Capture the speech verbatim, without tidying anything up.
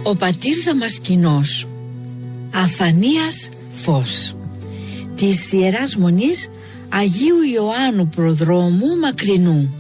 Ο πατήρ Δαμασκηνός, Αφανίας Φως, της Ιεράς Μονής Αγίου Ιωάννου Προδρόμου Μακρινού.